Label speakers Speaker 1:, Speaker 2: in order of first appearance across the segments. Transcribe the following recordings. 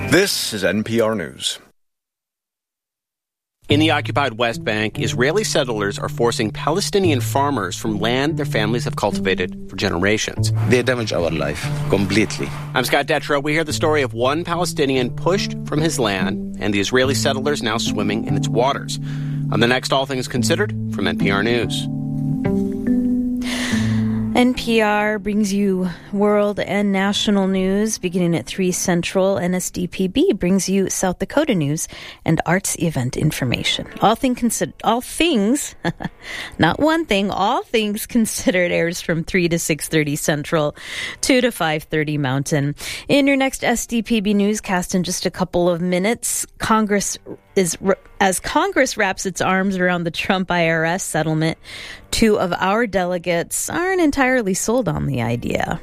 Speaker 1: This is NPR News.
Speaker 2: In the occupied West Bank, Israeli settlers are forcing Palestinian farmers from land their families have cultivated for generations.
Speaker 3: They damage our life completely.
Speaker 2: I'm Scott Detrow. We hear the story of one Palestinian pushed from his land and the Israeli settlers now swimming in its waters. On the next All Things Considered from NPR News.
Speaker 4: NPR brings you world and national news beginning at 3 Central. NSDPB brings you South Dakota news and arts event information. All things, not one thing, all things considered airs from 3 to 6:30 Central, 2 to 5:30 Mountain. In your next SDPB newscast in just a couple of minutes, as Congress wraps its arms around the Trump IRS settlement, 2 of our delegates aren't entirely sold on the idea.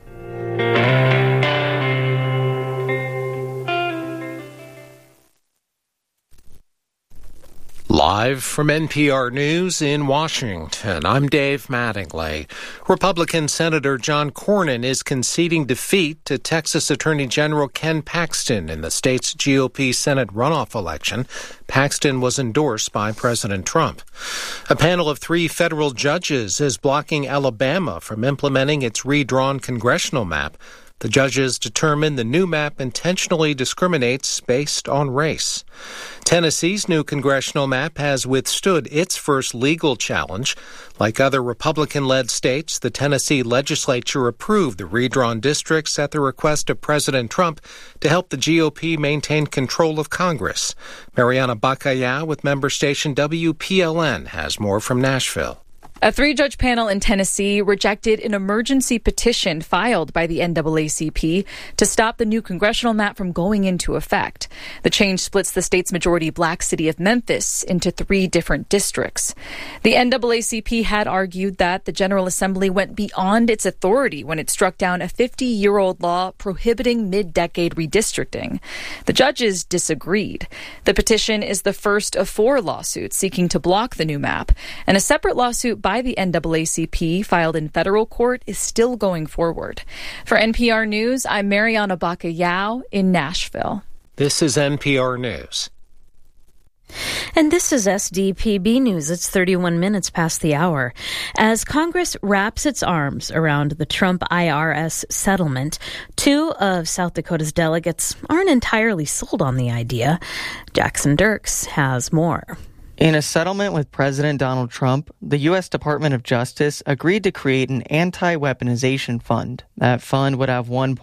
Speaker 5: Live from NPR News in Washington, I'm Dave Mattingly. Republican Senator John Cornyn is conceding defeat to Texas Attorney General Ken Paxton in the state's GOP Senate runoff election. Paxton was endorsed by President Trump. A panel of 3 federal judges is blocking Alabama from implementing its redrawn congressional map. The judges determined the new map intentionally discriminates based on race. Tennessee's new congressional map has withstood its first legal challenge. Like other Republican-led states, the Tennessee legislature approved the redrawn districts at the request of President Trump to help the GOP maintain control of Congress. Mariana Bacaya with member station WPLN has more from Nashville.
Speaker 6: A 3-judge panel in Tennessee rejected an emergency petition filed by the NAACP to stop the new congressional map from going into effect. The change splits the state's majority black city of Memphis into 3 different districts. The NAACP had argued that the General Assembly went beyond its authority when it struck down a 50-year-old law prohibiting mid-decade redistricting. The judges disagreed. The petition is the first of 4 lawsuits seeking to block the new map, and a separate lawsuit by the NAACP filed in federal court is still going forward. For NPR News, I'm Mariana Bacayao in Nashville.
Speaker 5: This is NPR News.
Speaker 4: And this is SDPB News. It's 31 minutes past the hour. As Congress wraps its arms around the Trump IRS settlement, 2 of South Dakota's delegates aren't entirely sold on the idea. Jackson Dirks has more.
Speaker 7: In a settlement with President Donald Trump, the U.S. Department of Justice agreed to create an anti-weaponization fund. That fund would have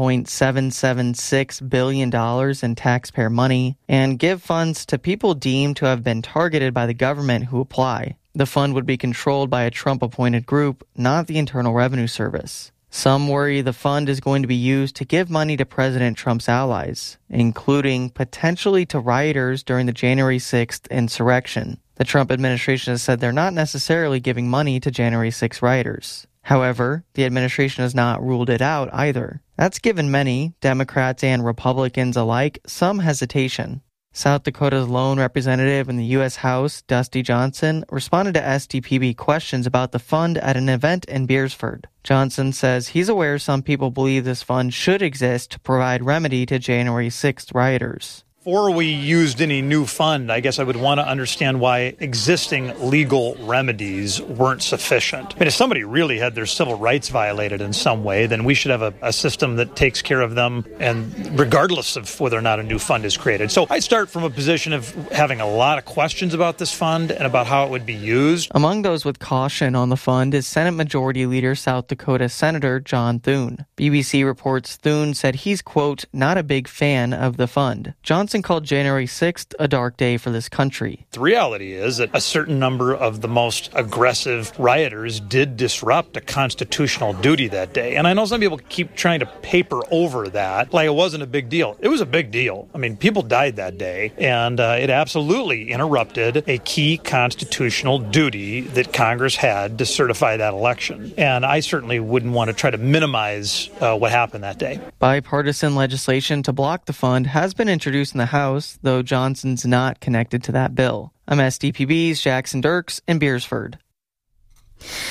Speaker 7: $1.776 billion in taxpayer money and give funds to people deemed to have been targeted by the government who apply. The fund would be controlled by a Trump-appointed group, not the Internal Revenue Service. Some worry the fund is going to be used to give money to President Trump's allies, including potentially to rioters during the January 6th insurrection. The Trump administration has said they're not necessarily giving money to January 6th rioters. However, the administration has not ruled it out either. That's given many, Democrats and Republicans alike, some hesitation. South Dakota's lone representative in the U.S. House, Dusty Johnson, responded to SDPB questions about the fund at an event in Beersford. Johnson says he's aware some people believe this fund should exist to provide remedy to January 6th rioters.
Speaker 8: Before we used any new fund, I guess I would want to understand why existing legal remedies weren't sufficient. I mean, if somebody really had their civil rights violated in some way, then we should have a system that takes care of them, and regardless of whether or not a new fund is created. So I start from a position of having a lot of questions about this fund and about how it would be used.
Speaker 7: Among those with caution on the fund is Senate Majority Leader South Dakota Senator John Thune. BBC reports Thune said he's, quote, not a big fan of the fund. Johnson called January 6th a dark day for this country.
Speaker 8: The reality is that a certain number of the most aggressive rioters did disrupt a constitutional duty that day. And I know some people keep trying to paper over that like it wasn't a big deal. It was a big deal. I mean, people died that day, and it absolutely interrupted a key constitutional duty that Congress had to certify that election. And I certainly wouldn't want to try to minimize what happened that day.
Speaker 7: Bipartisan legislation to block the fund has been introduced in the House, though Johnson's not connected to that bill. I'm SDPB's Jackson Dirks in Beersford.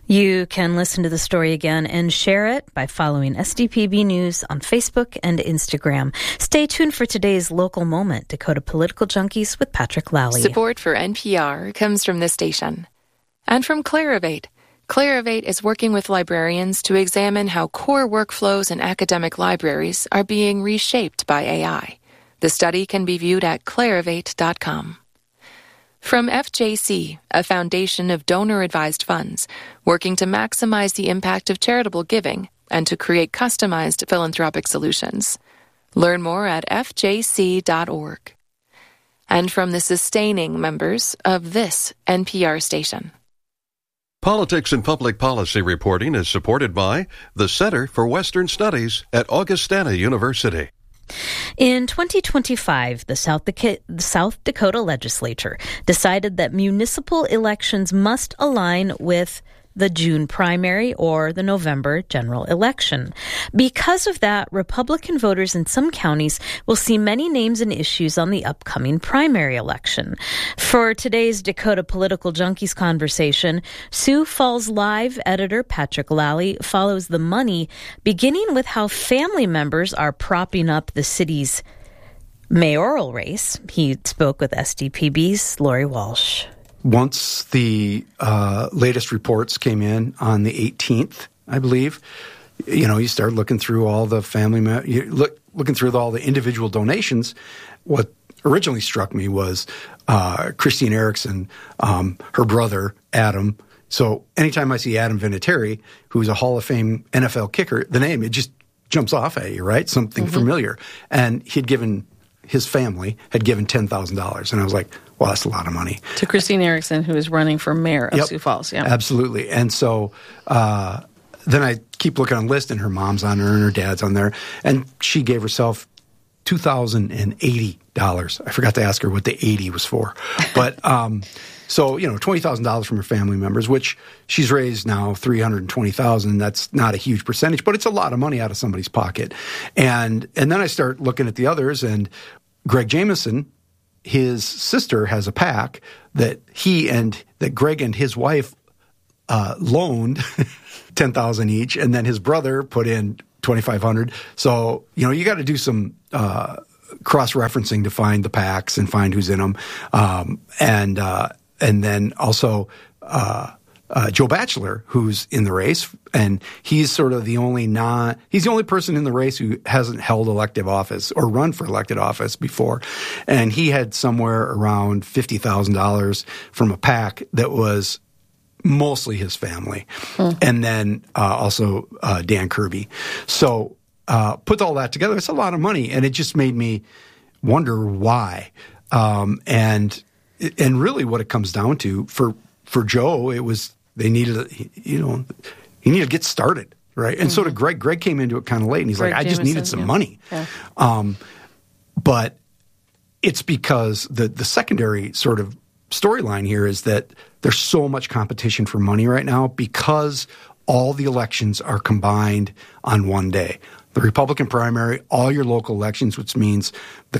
Speaker 4: You can listen to the story again and share it by following SDPB News on Facebook and Instagram. Stay tuned for today's Local Moment, Dakota Political Junkies with Patrick Lally.
Speaker 9: Support for NPR comes from this station and from Clarivate. Clarivate is working with librarians to examine how core workflows in academic libraries are being reshaped by AI. The study can be viewed at clarivate.com. From FJC, a foundation of donor-advised funds, working to maximize the impact of charitable giving and to create customized philanthropic solutions. Learn more at fjc.org. And from the sustaining members of this NPR station.
Speaker 10: Politics and Public Policy reporting is supported by the Center for Western Studies at Augustana University.
Speaker 4: In 2025, the South Dakota legislature decided that municipal elections must align with the June primary or the November general election. Because of that, Republican voters in some counties will see many names and issues on the upcoming primary election. For today's Dakota Political Junkies conversation, Sioux Falls Live editor Patrick Lally follows the money, beginning with how family members are propping up the city's mayoral race. He spoke with SDPB's Lori Walsh.
Speaker 11: Once the latest reports came in on the 18th, I believe, you start looking through all the looking through all the individual donations. What originally struck me was Christine Erickson, her brother, Adam. So anytime I see Adam Vinatieri, who's a Hall of Fame NFL kicker, the name, it just jumps off at you, right? Something familiar. And his family had given $10,000. And I was like, well, that's a lot of money.
Speaker 12: To Christine Erickson, who is running for mayor of Sioux Falls. Yeah,
Speaker 11: absolutely. And so then I keep looking on the list, and her mom's on there and her dad's on there. And she gave herself $2,080. I forgot to ask her what the 80 was for. But so, $20,000 from her family members, which she's raised now $320,000. That's not a huge percentage, but it's a lot of money out of somebody's pocket. And then I start looking at the others, and Greg Jameson, his sister has a PAC that Greg and his wife loaned $10,000 each, and then his brother put in $2,500. So, you got to do some cross-referencing to find the PACs and find who's in them. And then also Joe Batchelor, who's in the race, and he's sort of he's the only person in the race who hasn't held elective office or run for elected office before. And he had somewhere around $50,000 from a PAC that was mostly his family. And then also Dan Kirby. So put all that together, it's a lot of money, and it just made me wonder why. And really what it comes down to for Joe, it was he needed to get started, right? And so did Greg. Greg came into it kind of late, and he's like, I just needed some money. Yeah. But it's because the secondary sort of storyline here is that there's so much competition for money right now because all the elections are combined on one day. The Republican primary, all your local elections, which means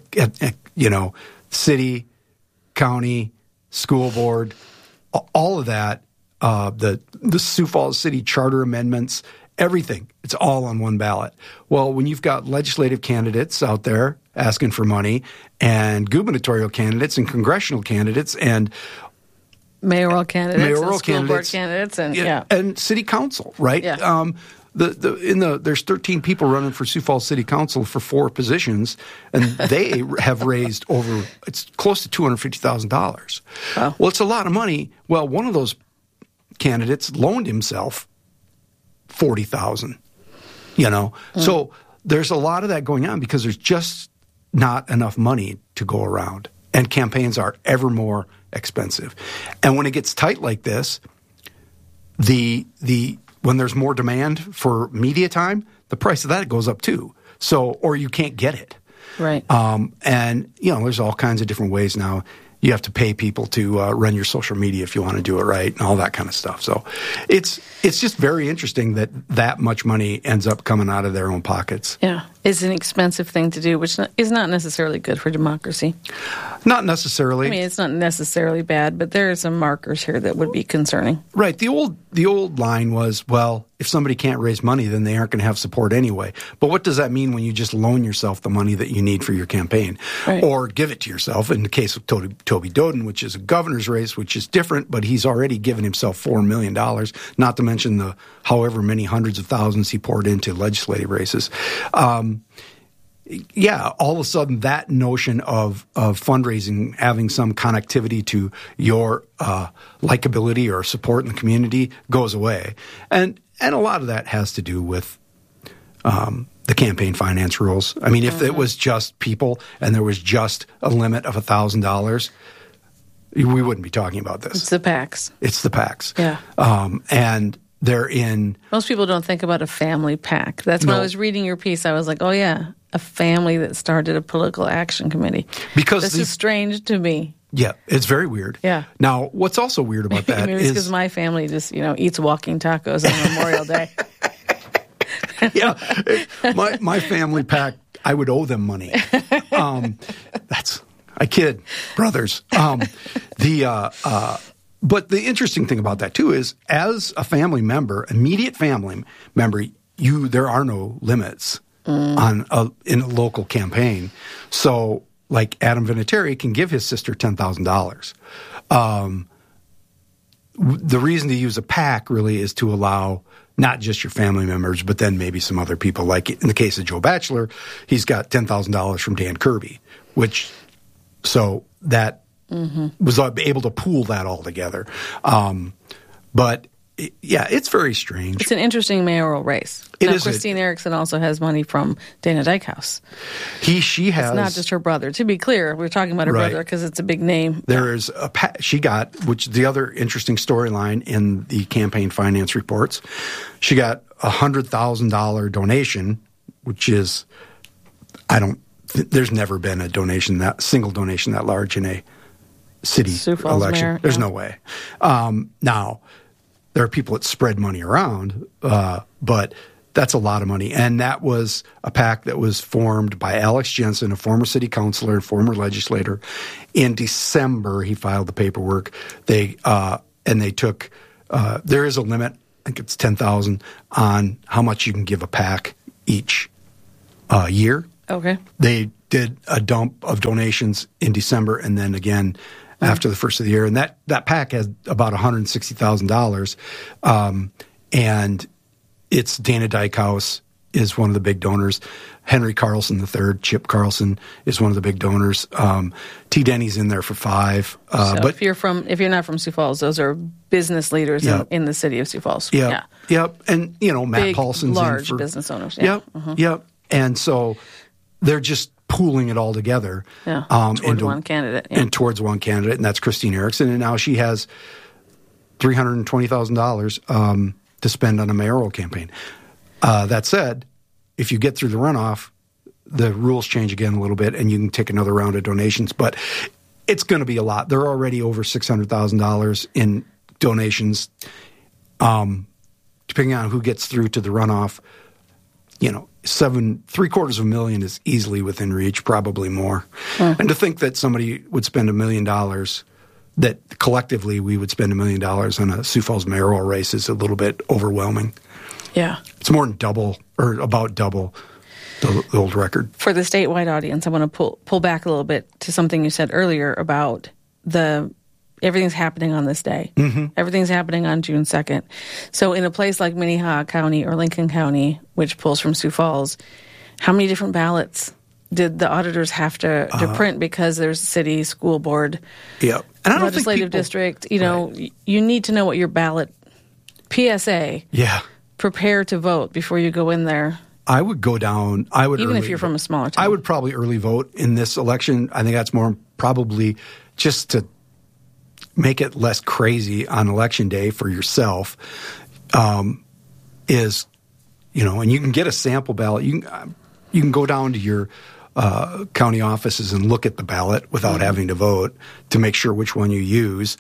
Speaker 11: city, county, school board, all of that, the Sioux Falls City charter amendments, everything, it's all on one ballot. Well, when you've got legislative candidates out there asking for money and gubernatorial candidates and congressional candidates and
Speaker 12: mayoral candidates, and school board candidates,
Speaker 11: and city council, right?
Speaker 12: Yeah.
Speaker 11: There's 13 people running for Sioux Falls City Council for 4 positions, and they have raised it's close to $250,000. Wow. Well, it's a lot of money. Well, one of those candidates loaned himself $40,000. So there's a lot of that going on because there's just not enough money to go around, and campaigns are ever more expensive. And when it gets tight like this, when there's more demand for media time, the price of that goes up too. So, or you can't get it.
Speaker 12: Right.
Speaker 11: And, there's all kinds of different ways now. You have to pay people to run your social media if you want to do it right and all that kind of stuff. So it's just very interesting that much money ends up coming out of their own pockets.
Speaker 12: Yeah. It's an expensive thing to do, which is not necessarily good for democracy.
Speaker 11: Not necessarily.
Speaker 12: I mean, it's not necessarily bad, but there are some markers here that would be concerning.
Speaker 11: Right. The old line was, well, if somebody can't raise money, then they aren't going to have support anyway. But what does that mean when you just loan yourself the money that you need for your campaign?
Speaker 12: Right.
Speaker 11: Or give it to yourself? In the case of Toby Doden, which is a governor's race, which is different, but he's already given himself $4 million, not to mention the however many hundreds of thousands he poured into legislative races. Yeah, all of a sudden that notion of fundraising having some connectivity to your likability or support in the community goes away. And a lot of that has to do with the campaign finance rules. I mean, if it was just people and there was just a limit of $1,000, we wouldn't be talking about this.
Speaker 12: It's the PACs.
Speaker 11: It's the PACs.
Speaker 12: Yeah.
Speaker 11: And they're in...
Speaker 12: Most people don't think about a family PAC. That's when I was reading your piece, I was like, oh yeah, a family that started a political action committee.
Speaker 11: Because
Speaker 12: this is strange to me.
Speaker 11: Yeah, it's very weird.
Speaker 12: Yeah.
Speaker 11: Now, what's also weird about that
Speaker 12: Maybe it's because my family just, eats walking tacos on Memorial Day.
Speaker 11: Yeah. My family PAC, I would owe them money. I kid, brothers. But the interesting thing about that, too, is as a family member, immediate family member, there are no limits in a local campaign. So, like Adam Vinatieri can give his sister $10,000. The reason to use a PAC really is to allow not just your family members, but then maybe some other people. Like in the case of Joe Batchelor, he's got $10,000 from Dan Kirby, so that was able to pool that all together. But it's very strange.
Speaker 12: It's an interesting mayoral race. Christine Erickson also has money from Dana Dykhouse. She has. It's not just her brother. To be clear, we're talking about her brother because it's a big name.
Speaker 11: There's she got, which the other interesting storyline in the campaign finance reports, she got a $100,000 donation, which is, there's never been a single donation that large in a city election.
Speaker 12: Mayor,
Speaker 11: there's no way. Now, there are people that spread money around, but that's a lot of money. And that was a PAC that was formed by Alex Jensen, a former city councilor and former legislator. In December, he filed the paperwork. They took there is a limit, I think it's $10,000 on how much you can give a PAC each year.
Speaker 12: Okay.
Speaker 11: They did a dump of donations in December and then again after the first of the year. And that PAC has about $160,000. And it's Dana Dykhouse is one of the big donors. Henry Carlson III, Chip Carlson, is one of the big donors. T. Denny's in there for $5.
Speaker 12: But if you're not from Sioux Falls, those are business leaders in the city of Sioux Falls.
Speaker 11: Yep. And Matt
Speaker 12: big,
Speaker 11: Paulson's
Speaker 12: large
Speaker 11: in for
Speaker 12: business owners.
Speaker 11: Yep. And so they're just pooling it all together.
Speaker 12: Towards one candidate. Yeah.
Speaker 11: And towards one candidate, and that's Christine Erickson. And now she has $320,000 to spend on a mayoral campaign. That said, if you get through the runoff, the rules change again a little bit, and you can take another round of donations. But it's going to be a lot. They're already over $600,000 in donations. Depending on who gets through to the runoff, $750,000 is easily within reach, probably more. And to think that somebody would spend $1 million, that collectively we would spend $1 million on a Sioux Falls mayoral race is a little bit overwhelming.
Speaker 12: Yeah.
Speaker 11: It's more than double, or about double, the old record.
Speaker 12: For the statewide audience, I want to pull back a little bit to something you said earlier about everything's happening on this day.
Speaker 11: Mm-hmm.
Speaker 12: Everything's happening on June 2nd. So in a place like Minnehaha County or Lincoln County, which pulls from Sioux Falls, how many different ballots did the auditors have to print because there's city, school board,
Speaker 11: and I don't
Speaker 12: legislative district? You need to know what your ballot PSA.
Speaker 11: Yeah.
Speaker 12: Prepare to vote before you go in there.
Speaker 11: I would go down.
Speaker 12: Even if you're from a smaller town.
Speaker 11: I would probably early vote in this election. I think that's more probably just to make it less crazy on election day for yourself. And you can get a sample ballot. You can go down to your county offices and look at the ballot without having to vote to make sure which one you use.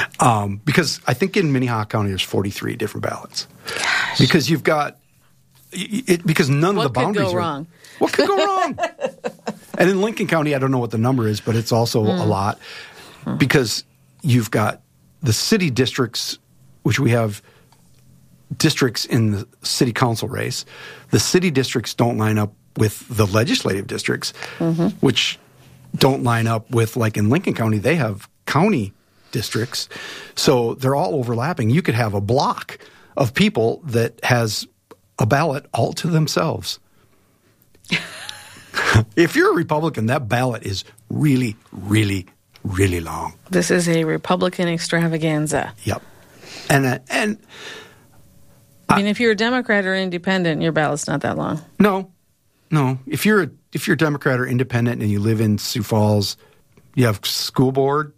Speaker 11: Because I think in Minnehaha County there's 43 different ballots.
Speaker 12: Gosh.
Speaker 11: Because you've got because none of the boundaries
Speaker 12: What could go wrong?
Speaker 11: What could go wrong? And in Lincoln County, I don't know what the number is, but it's also a lot because you've got the city districts, which we have districts in the city council race. The city districts don't line up with the legislative districts, which don't line up with, like in Lincoln County, they have county districts. So they're all overlapping. You could have a block of people that has a ballot all to themselves. If you're a Republican, that ballot is really, really, really long.
Speaker 12: This is a Republican extravaganza.
Speaker 11: Yep. And
Speaker 12: I mean, if you're a Democrat or independent, your ballot's not that long.
Speaker 11: No. If you're a Democrat or independent and you live in Sioux Falls, you have school board,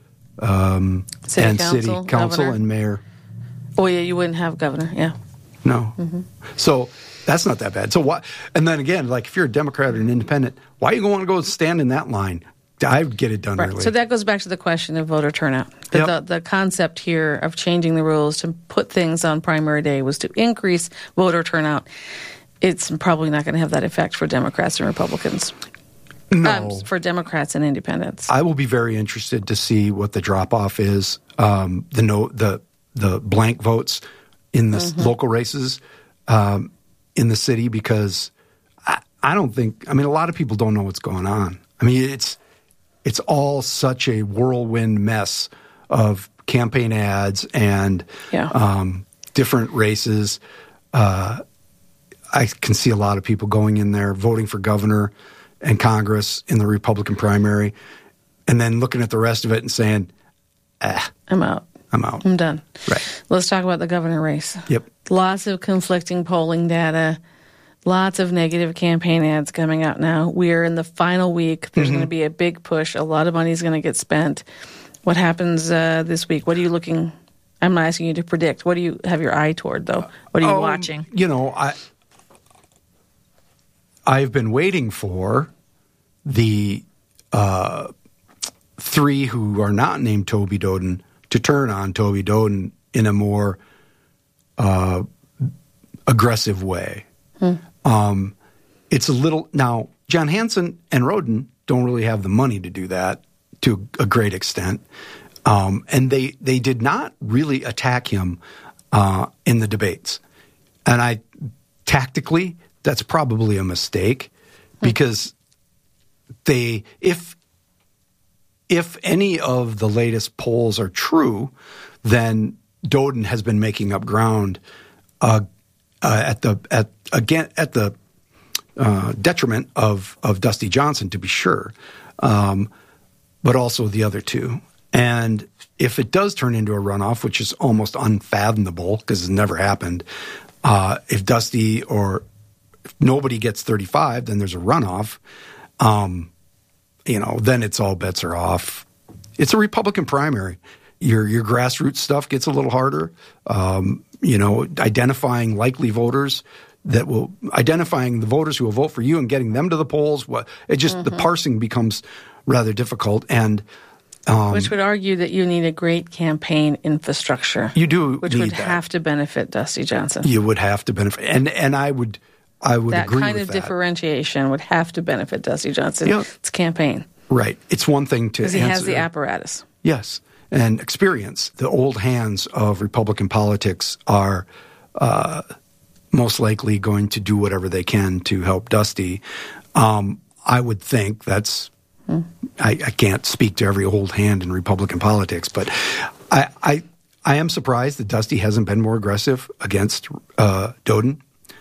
Speaker 11: city council and mayor.
Speaker 12: Oh yeah, you wouldn't have governor. Yeah.
Speaker 11: No. So that's not that bad. So why? And then again, like if you're a Democrat or an independent, why you want to go stand in that line? I would get it done early.
Speaker 12: So that goes back to the question of voter turnout. The concept here of changing the rules to put things on primary day was to increase voter turnout. It's probably not going to have that effect for Democrats and Republicans.
Speaker 11: No.
Speaker 12: For Democrats and independents.
Speaker 11: I will be very interested to see what the drop-off is, the blank votes in the local races in the city, because I don't think – I mean, a lot of people don't know what's going on. I mean, it's all such a whirlwind mess of campaign ads and different races. I can see a lot of people going in there, voting for governor and Congress in the Republican primary, and then looking at the rest of it and saying,
Speaker 12: I'm out. I'm done.
Speaker 11: Right.
Speaker 12: Let's talk about the governor race.
Speaker 11: Yep.
Speaker 12: Lots of conflicting polling data, lots of negative campaign ads coming out now. We are in the final week. There's going to be a big push. A lot of money is going to get spent. What happens this week? What are you looking – I'm not asking you to predict. What do you have your eye toward, though? What are you watching?
Speaker 11: You know, I've been waiting for the three who are not named Toby Doden to turn on Toby Doden in a more aggressive way. It's a little – now, John Hanson and Roden don't really have the money to do that to a great extent. And they did not really attack him in the debates. And tactically, that's probably a mistake because if any of the latest polls are true, then Doden has been making up ground at the detriment of Dusty Johnson, to be sure, but also the other two. And if it does turn into a runoff, which is almost unfathomable because it's never happened, if Dusty or if nobody gets 35, then there's a runoff. Then it's all bets are off. It's a Republican primary. Your grassroots stuff gets a little harder. Identifying likely voters identifying the voters who will vote for you and getting them to the polls. The parsing becomes rather difficult. And
Speaker 12: which would argue that you need a great campaign infrastructure.
Speaker 11: You do,
Speaker 12: which would have to benefit Dusty Johnson.
Speaker 11: You would have to benefit, and I would agree with that.
Speaker 12: That kind of differentiation would have to benefit Dusty Johnson. It's campaign,
Speaker 11: right? It's one thing to
Speaker 12: because he has the apparatus.
Speaker 11: Yes, and experience. The old hands of Republican politics are most likely going to do whatever they can to help Dusty. I would think that's. I can't speak to every old hand in Republican politics, but I am surprised that Dusty hasn't been more aggressive against Doden.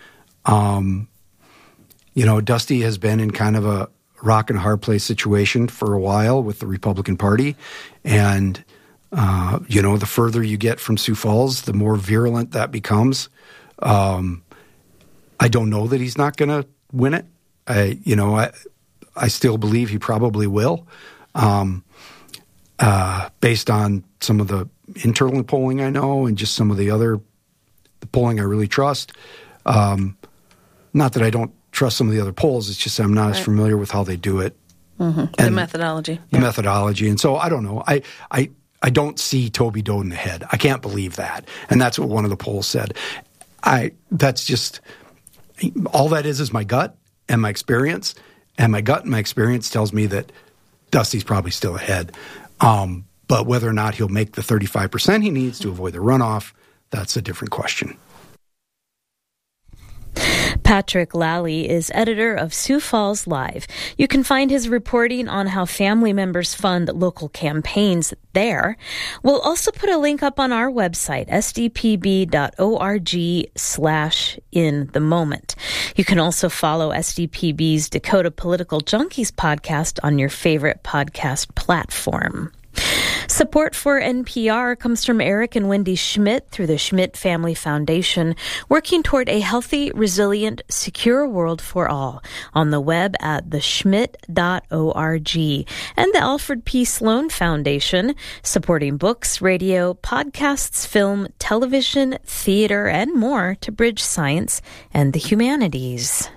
Speaker 11: Dusty has been in kind of a rock and hard place situation for a while with the Republican Party, and the further you get from Sioux Falls, the more virulent that becomes. I don't know that he's not going to win it. I still believe he probably will, based on some of the internal polling I know and just some of the polling I really trust. Not that I don't trust some of the other polls. It's just I'm not as familiar with how they do it.
Speaker 12: And the methodology.
Speaker 11: The methodology. And so I don't know. I don't see Toby Doden ahead. I can't believe that. And that's what one of the polls said. That's just all that is my gut and my experience. And my gut and my experience tells me that Dusty's probably still ahead. But whether or not he'll make the 35% he needs to avoid the runoff, that's a different question.
Speaker 4: Patrick Lally is editor of Sioux Falls Live. You can find his reporting on how family members fund local campaigns there. We'll also put a link up on our website, sdpb.org/inthemoment. You can also follow SDPB's Dakota Political Junkies podcast on your favorite podcast platform. Support for NPR comes from Eric and Wendy Schmidt through the Schmidt Family Foundation, working toward a healthy, resilient, secure world for all on the web at theschmidt.org, and the Alfred P. Sloan Foundation, supporting books, radio, podcasts, film, television, theater, and more to bridge science and the humanities.